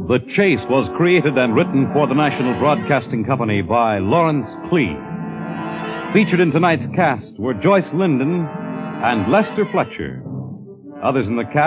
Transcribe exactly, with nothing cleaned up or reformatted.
The Chase was created and written for the National Broadcasting Company by Lawrence Clee. Featured in tonight's cast were Joyce Linden and Lester Fletcher. Others in the cast